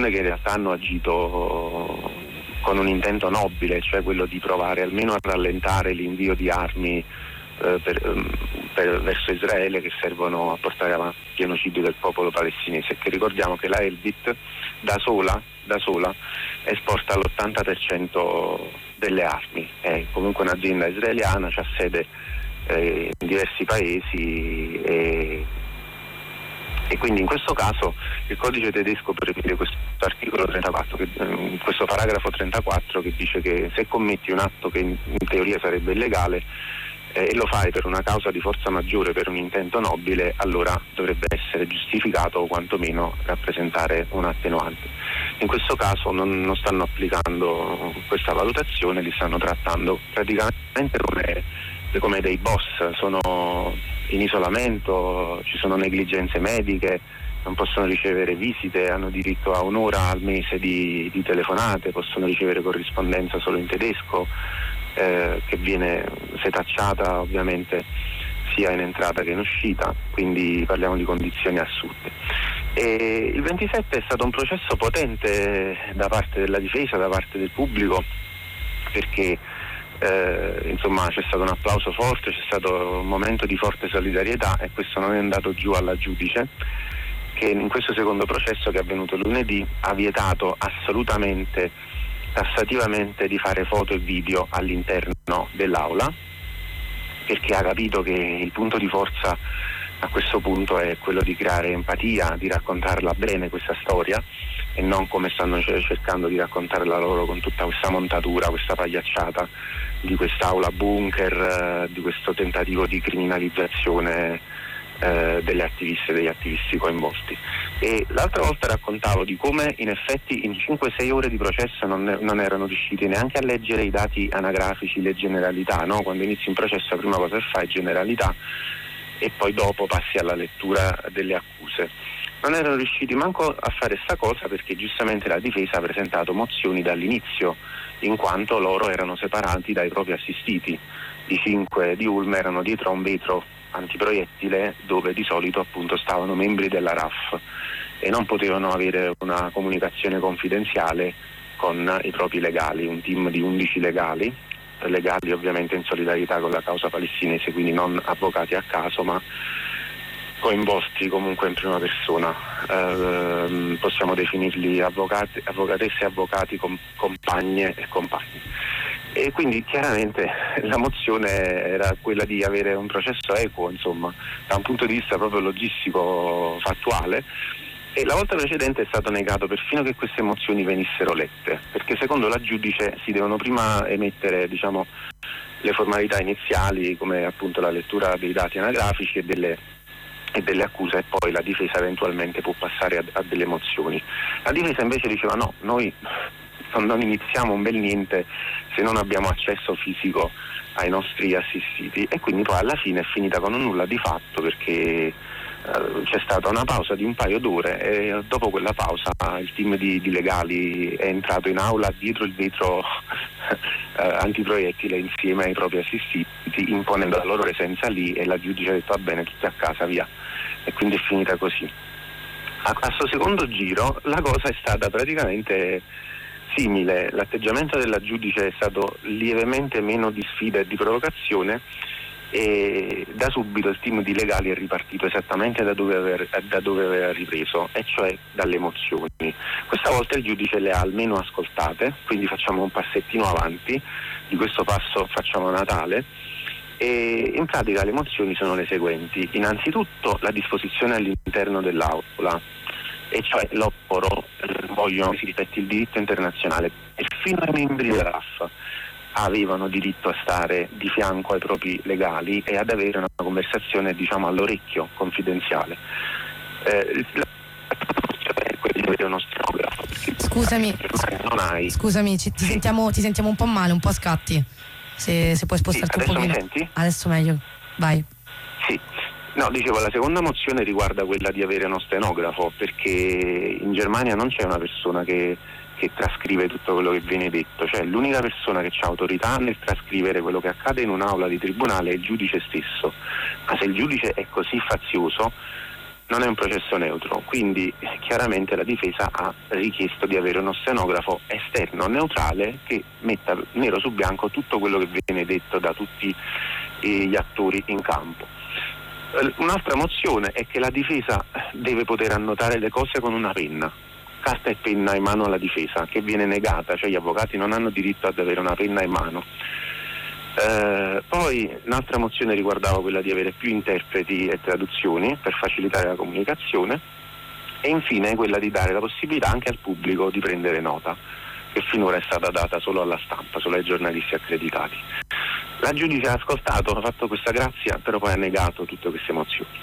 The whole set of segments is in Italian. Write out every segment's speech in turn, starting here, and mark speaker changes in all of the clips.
Speaker 1: che in realtà hanno agito con un intento nobile, cioè quello di provare almeno a rallentare l'invio di armi verso Israele, che servono a portare avanti il genocidio del popolo palestinese, che ricordiamo che la Elbit da sola esporta l'80% delle armi, è comunque un'azienda israeliana, c'ha sede in diversi paesi e quindi in questo caso il codice tedesco prevede questo articolo 34, questo paragrafo 34, che dice che se commetti un atto che in teoria sarebbe illegale e lo fai per una causa di forza maggiore, per un intento nobile, allora dovrebbe essere giustificato o quantomeno rappresentare un attenuante. In questo caso non stanno applicando questa valutazione, li stanno trattando praticamente come dei boss, sono in isolamento, ci sono negligenze mediche, non possono ricevere visite, hanno diritto a un'ora al mese di telefonate, possono ricevere corrispondenza solo in tedesco, che viene setacciata ovviamente sia in entrata che in uscita, quindi parliamo di condizioni assurde. E il 27 è stato un processo potente da parte della difesa, da parte del pubblico, perché insomma c'è stato un applauso forte, c'è stato un momento di forte solidarietà, e questo non è andato giù alla giudice, che in questo secondo processo, che è avvenuto lunedì, ha vietato assolutamente, tassativamente, di fare foto e video all'interno dell'aula, perché ha capito che il punto di forza a questo punto è quello di creare empatia, di raccontarla bene questa storia, e non come stanno cercando di raccontarla loro con tutta questa montatura, questa pagliacciata di quest'aula bunker, di questo tentativo di criminalizzazione delle attiviste e degli attivisti coinvolti. E l'altra volta raccontavo di come in effetti in 5-6 ore di processo non erano riusciti neanche a leggere i dati anagrafici, le generalità, no? Quando inizi un processo la prima cosa che fai è generalità e poi dopo passi alla lettura delle accuse. Non erano riusciti manco a fare sta cosa, perché giustamente la difesa ha presentato mozioni dall'inizio, in quanto loro erano separati dai propri assistiti. I 5 di Ulm erano dietro a un vetro antiproiettile dove di solito appunto stavano membri della RAF e non potevano avere una comunicazione confidenziale con i propri legali, un team di 11 legali ovviamente in solidarietà con la causa palestinese, quindi non avvocati a caso ma coinvolti comunque in prima persona, possiamo definirli avvocatesse e avvocati, compagne e compagni. E quindi chiaramente la mozione era quella di avere un processo equo, insomma, da un punto di vista proprio logistico fattuale, e la volta precedente è stato negato perfino che queste mozioni venissero lette, perché secondo la giudice si devono prima emettere, diciamo, le formalità iniziali, come appunto la lettura dei dati anagrafici e delle accuse, e poi la difesa eventualmente può passare a delle mozioni. La difesa invece diceva no, noi non iniziamo un bel niente se non abbiamo accesso fisico ai nostri assistiti, e quindi poi alla fine è finita con un nulla di fatto, perché c'è stata una pausa di un paio d'ore e dopo quella pausa il team di legali è entrato in aula dietro il vetro antiproiettile insieme ai propri assistiti, imponendo la loro presenza lì, e la giudice ha detto va bene, tutti a casa, via, e quindi è finita così. A questo secondo giro la cosa è stata praticamente simile, l'atteggiamento della giudice è stato lievemente meno di sfida e di provocazione, e da subito il team di legali è ripartito esattamente da dove aveva ripreso, e cioè dalle mozioni. Questa volta il giudice le ha almeno ascoltate, quindi facciamo un passettino avanti, di questo passo facciamo Natale, e in pratica le mozioni sono le seguenti. Innanzitutto la disposizione all'interno dell'aula, e cioè loro vogliono che si rispetti il diritto internazionale, e fino ai membri della RAF avevano diritto a stare di fianco ai propri legali e ad avere una conversazione, diciamo, all'orecchio, confidenziale. Quelli di avere uno stenografo.
Speaker 2: Scusami, ti sentiamo un po' male, un po' a scatti. Se puoi spostarti un pochino.
Speaker 1: Mi senti?
Speaker 2: Adesso meglio, vai.
Speaker 1: Sì. No, dicevo, la seconda mozione riguarda quella di avere uno stenografo, perché in Germania non c'è una persona che trascrive tutto quello che viene detto, cioè l'unica persona che ha autorità nel trascrivere quello che accade in un'aula di tribunale è il giudice stesso, ma se il giudice è così fazioso non è un processo neutro, quindi chiaramente la difesa ha richiesto di avere uno stenografo esterno, neutrale, che metta nero su bianco tutto quello che viene detto da tutti gli attori in campo. Un'altra mozione è che la difesa deve poter annotare le cose con una penna, carta e penna in mano alla difesa, che viene negata, cioè gli avvocati non hanno diritto ad avere una penna in mano. Poi un'altra mozione riguardava quella di avere più interpreti e traduzioni per facilitare la comunicazione, e infine quella di dare la possibilità anche al pubblico di prendere nota, che finora è stata data solo alla stampa, solo ai giornalisti accreditati. La giudice ha ascoltato, ha fatto questa grazia, però poi ha negato tutte queste mozioni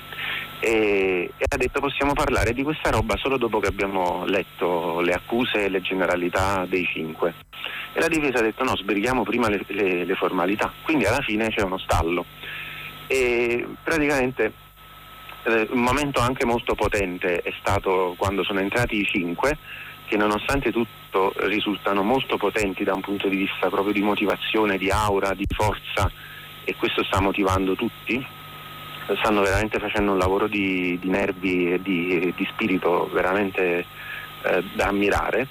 Speaker 1: e ha detto possiamo parlare di questa roba solo dopo che abbiamo letto le accuse e le generalità dei 5. E la difesa ha detto no, sbrighiamo prima le formalità, quindi alla fine c'è uno stallo e praticamente un momento anche molto potente è stato quando sono entrati i 5, che nonostante tutto risultano molto potenti da un punto di vista proprio di motivazione, di aura, di forza, e questo sta motivando tutti. Stanno veramente facendo un lavoro di nervi e di spirito veramente da ammirare.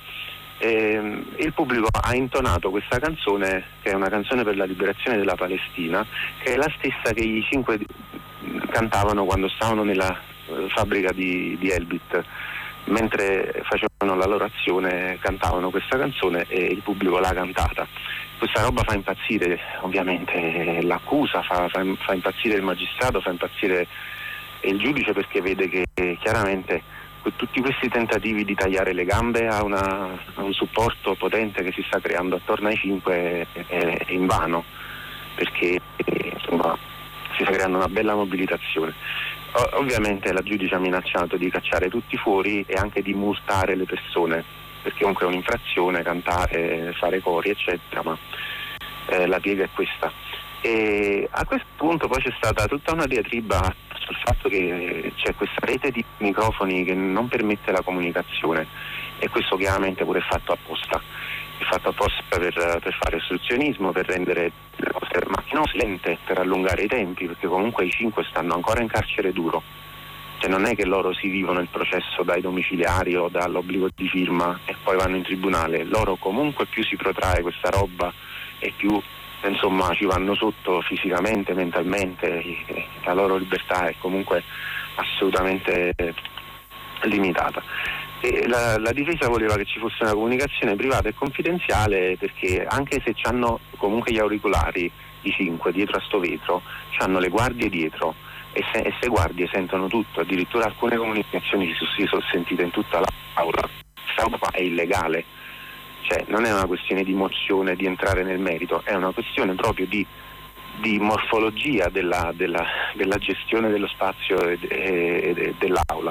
Speaker 1: Il pubblico ha intonato questa canzone, che è una canzone per la liberazione della Palestina, che è la stessa che i 5 cantavano quando stavano nella fabbrica di Elbit. Mentre facevano la loro azione cantavano questa canzone e il pubblico l'ha cantata. Questa roba fa impazzire ovviamente l'accusa, fa impazzire il magistrato, fa impazzire il giudice, perché vede che chiaramente tutti questi tentativi di tagliare le gambe a un supporto potente che si sta creando attorno ai 5 è invano, perché insomma si sta creando una bella mobilitazione. Ovviamente la giudice ha minacciato di cacciare tutti fuori e anche di multare le persone, perché comunque è un'infrazione cantare, fare cori eccetera, ma la piega è questa. E a questo punto poi c'è stata tutta una diatriba sul fatto che c'è questa rete di microfoni che non permette la comunicazione, e questo chiaramente pure è fatto apposta. È fatto apposta per fare ostruzionismo, per rendere le cose machinose, lente, per allungare i tempi, perché comunque i 5 stanno ancora in carcere duro. Cioè non è che loro si vivono il processo dai domiciliari o dall'obbligo di firma e poi vanno in tribunale. Loro comunque più si protrae questa roba e più insomma ci vanno sotto fisicamente, mentalmente, la loro libertà è comunque assolutamente limitata. E la difesa voleva che ci fosse una comunicazione privata e confidenziale, perché anche se c'hanno comunque gli auricolari, i 5 dietro a sto vetro, c'hanno le guardie dietro e se guardie sentono tutto, addirittura alcune comunicazioni si sono sentite in tutta l'aula. Questa roba è illegale, cioè non è una questione di mozione, di entrare nel merito, è una questione proprio di morfologia della gestione dello spazio e dell'aula.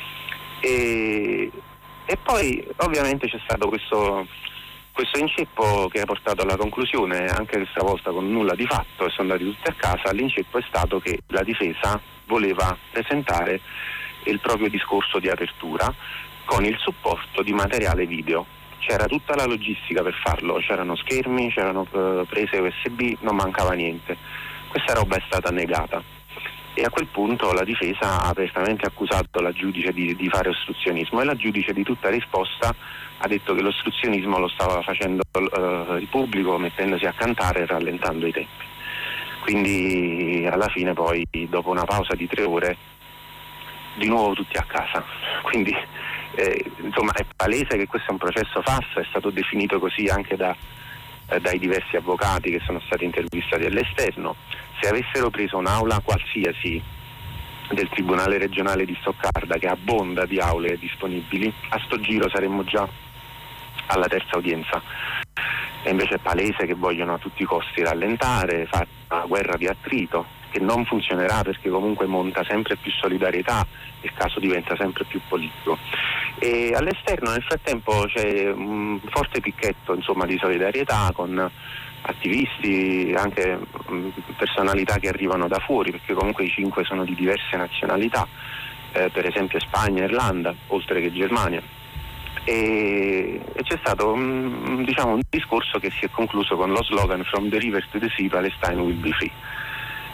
Speaker 1: E poi ovviamente c'è stato questo inceppo che ha portato alla conclusione, anche questa volta con nulla di fatto, e sono andati tutti a casa. L'inceppo è stato che la difesa voleva presentare il proprio discorso di apertura con il supporto di materiale video. C'era tutta la logistica per farlo, c'erano schermi, c'erano prese USB, non mancava niente. Questa roba è stata negata e a quel punto la difesa ha apertamente accusato la giudice di fare ostruzionismo, e la giudice di tutta risposta ha detto che l'ostruzionismo lo stava facendo il pubblico mettendosi a cantare e rallentando i tempi. Quindi alla fine poi, dopo una pausa di 3 ore, di nuovo tutti a casa. Quindi insomma è palese che questo è un processo falso, è stato definito così anche dai diversi avvocati che sono stati intervistati all'esterno. Se avessero preso un'aula qualsiasi del Tribunale regionale di Stoccarda, che abbonda di aule disponibili, a sto giro saremmo già alla terza udienza. E invece è palese che vogliono a tutti i costi rallentare, fare una guerra di attrito che non funzionerà, perché comunque monta sempre più solidarietà, il caso diventa sempre più politico. E all'esterno nel frattempo c'è un forte picchetto insomma di solidarietà con attivisti, anche personalità che arrivano da fuori, perché comunque i 5 sono di diverse nazionalità, per esempio Spagna, Irlanda, oltre che Germania. E c'è stato un discorso che si è concluso con lo slogan "From the river to the sea, Palestine will be free".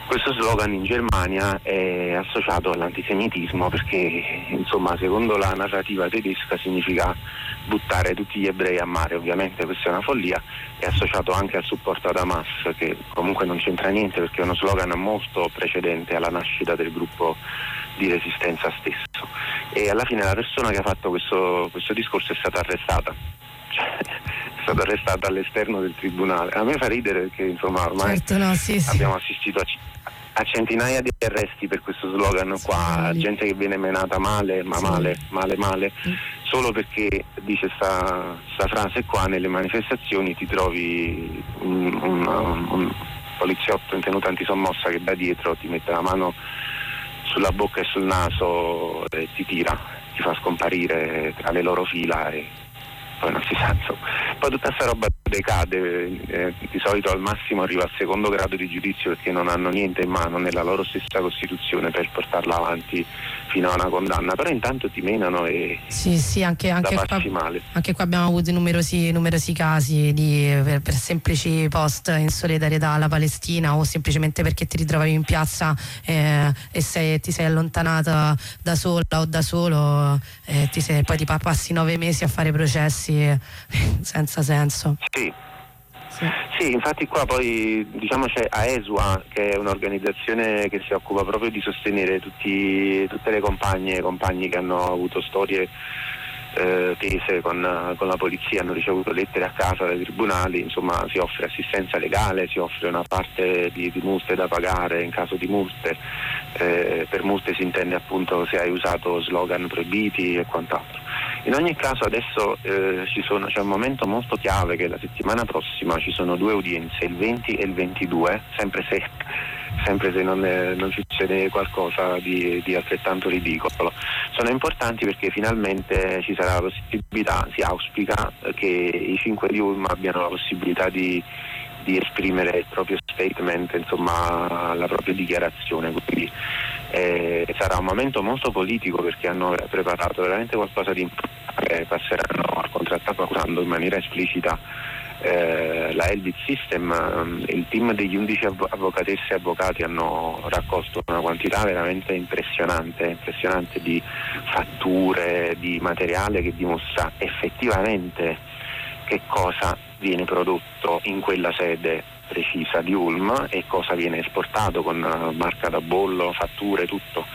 Speaker 1: Questo slogan in Germania è associato all'antisemitismo perché, insomma, secondo la narrativa tedesca significa buttare tutti gli ebrei a mare. Ovviamente questa è una follia. È associato anche al supporto ad Hamas, che comunque non c'entra niente perché è uno slogan molto precedente alla nascita del gruppo di resistenza stesso. E alla fine la persona che ha fatto questo discorso è stata arrestata. È stata arrestata all'esterno del tribunale. A me fa ridere perché, insomma, ormai abbiamo assistito a centinaia di arresti per questo slogan qua, gente che viene menata male, ma male, solo perché dice sta frase qua. Nelle manifestazioni ti trovi un poliziotto in tenuta antisommossa che da dietro ti mette la mano sulla bocca e sul naso e ti tira, ti fa scomparire tra le loro fila e poi non si sa, insomma. Poi tutta sta roba decade, di solito al massimo arriva al secondo grado di giudizio perché non hanno niente in mano nella loro stessa Costituzione per portarla avanti fino a una condanna, però intanto ti menano e
Speaker 2: anche
Speaker 1: passi male.
Speaker 2: Anche qua abbiamo avuto numerosi casi per semplici post in solidarietà alla Palestina o semplicemente perché ti ritrovavi in piazza e ti sei allontanata da sola o da solo, poi ti passi 9 mesi a fare processi senza senso.
Speaker 1: Sì, infatti qua poi diciamo c'è AESUA, che è un'organizzazione che si occupa proprio di sostenere tutte le compagne e compagni che hanno avuto storie tese con la polizia, hanno ricevuto lettere a casa dai tribunali, insomma si offre assistenza legale, si offre una parte di multe da pagare in caso di multe, per multe si intende appunto se hai usato slogan proibiti e quant'altro. In ogni caso adesso c'è un momento molto chiave che la settimana prossima ci sono 2 udienze, il 20 e il 22, sempre se non succede qualcosa di altrettanto ridicolo. Sono importanti perché finalmente ci sarà la possibilità, si auspica che i 5 di Ulm abbiano la possibilità di esprimere il proprio statement, insomma la propria dichiarazione, quindi sarà un momento molto politico perché hanno preparato veramente qualcosa di importante. Passeranno al contrattacco accusando in maniera esplicita la Elbit System. Il team degli 11 avvocatesse e avvocati hanno raccolto una quantità veramente impressionante di fatture, di materiale che dimostra effettivamente che cosa viene prodotto in quella sede precisa di Ulm e cosa viene esportato con marca da bollo, fatture, tutto.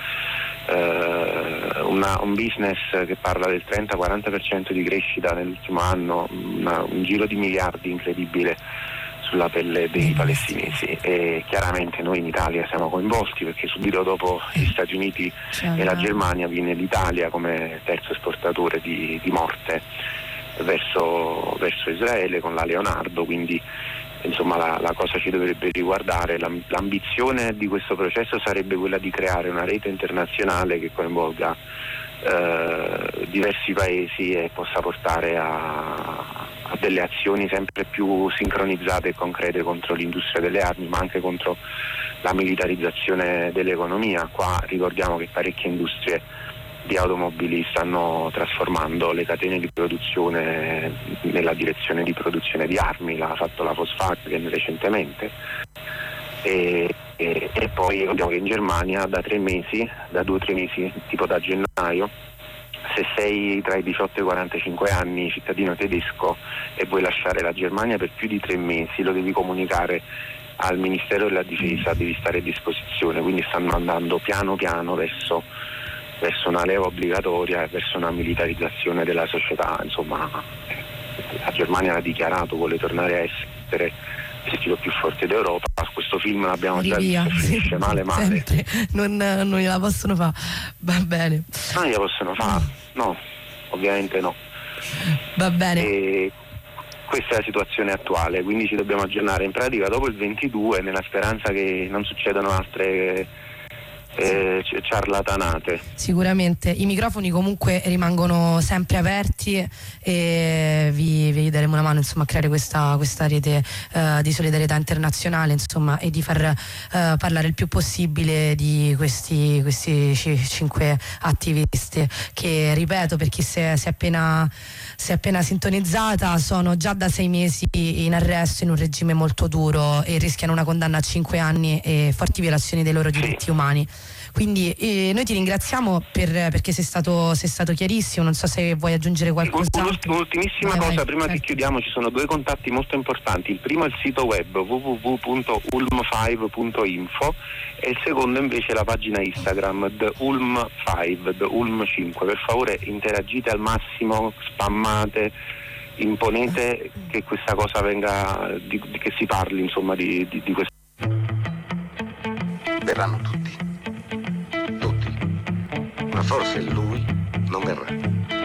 Speaker 1: Un business che parla del 30-40% di crescita nell'ultimo anno, un giro di miliardi incredibile sulla pelle dei palestinesi, e chiaramente noi in Italia siamo coinvolti perché subito dopo gli Stati Uniti e la Germania viene l'Italia come terzo esportatore di morte verso Israele con la Leonardo, quindi insomma la cosa ci dovrebbe riguardare. L'ambizione di questo processo sarebbe quella di creare una rete internazionale che coinvolga diversi paesi e possa portare a delle azioni sempre più sincronizzate e concrete contro l'industria delle armi, ma anche contro la militarizzazione dell'economia. Qua ricordiamo che parecchie industrie di automobili stanno trasformando le catene di produzione nella direzione di produzione di armi, l'ha fatto la Volkswagen recentemente, e poi vediamo che in Germania da 2 o 3 mesi, tipo da gennaio, se sei tra i 18 e i 45 anni cittadino tedesco e vuoi lasciare la Germania per più di 3 mesi, lo devi comunicare al Ministero della Difesa, devi stare a disposizione, quindi stanno andando piano piano verso una leva obbligatoria e verso una militarizzazione della società. Insomma, la Germania l'ha dichiarato, vuole tornare a essere il stile più forte d'Europa. Questo film l'abbiamo già visto, finisce male.
Speaker 2: Non gliela possono fare, va bene.
Speaker 1: Non gliela possono fare, no, ovviamente no.
Speaker 2: Va bene.
Speaker 1: E questa è la situazione attuale, quindi ci dobbiamo aggiornare in pratica dopo il 22 nella speranza che non succedano altre ciarlatanate.
Speaker 2: Sicuramente i microfoni comunque rimangono sempre aperti e vi daremo una mano, insomma, a creare questa rete di solidarietà internazionale, insomma, e di far parlare il più possibile di questi 5 attivisti che, ripeto, per chi si è appena sintonizzata, sono già da 6 mesi in arresto in un regime molto duro e rischiano una condanna a 5 anni e forti violazioni dei loro diritti umani. Quindi noi ti ringraziamo perché sei stato chiarissimo. Non so se vuoi aggiungere qualcos'altro.
Speaker 1: Un'ultimissima cosa, prima che chiudiamo, ci sono 2 contatti molto importanti. Il primo è il sito web www.ulm5.info e il secondo invece è la pagina Instagram TheUlm5, TheUlm5. Per favore interagite al massimo, spammate, imponete che questa cosa venga, che si parli, insomma, di questo.
Speaker 3: Verranno tutti, ma forse lui non verrà.